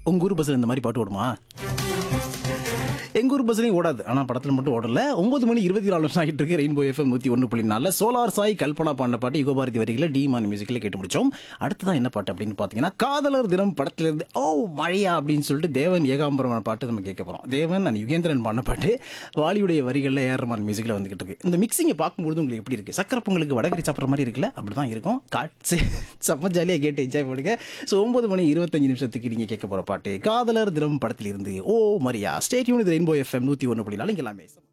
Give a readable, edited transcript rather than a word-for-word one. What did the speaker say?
உங்க ஊர் பஸ்ல இந்த மாதிரி பாட்டு ஓடுமா? எங்க ஊர் பஸ்லயும் ஓடாது. ஆனா படத்துல மட்டும் ஓடல. 9 மணி 24 நிமிஷம் ஆகிட்டு இருக்கு. Rainbow FM 101.4 solar Sai Kalpana பாடின பாட்டு யுகபாரதி வரிகளை டி மான் மியூசிக்ல கேட்டு முடிச்சோம். அடுத்ததான் என்ன பாட்டு அப்படின்னு பாத்தீங்கன்னா, காதலர் தினம் படத்துல இருந்து ஓ மழையா அப்படின்னு சொல்லிட்டு தேவன் ஏகாம்பரம் பாட்டு நம்ம கேட்க போறோம். தேவன் அண்ட் யுகேந்திரன் பாடின பாட்டு வாலியுடைய வரிகள்ல ஏஆர் ரஹ்மான் மியூசிக்ல வந்துகிட்டு இருக்கு. இந்த மிக்சிங்கை பார்க்கும்போது உங்களுக்கு எப்படி இருக்கு? சக்கரை பொங்கலுக்கு வடகரி சாப்பிட்ற மாதிரி இருக்குல்ல? அப்படிதான் இருக்கும். காட்சி செம்ம ஜாலியா கேட்டு என்ஜாய் பண்ணுங்க. ஸோ 9 மணி 25 நிமிஷத்துக்கு நீங்க கேட்க போற பாட்டு காதலர் தினம் படத்தில் இருந்து ஓ மரியா. Stay tune. இது ரெயின்போ எஃப்எம் 101.4 இங்க எல்லாமே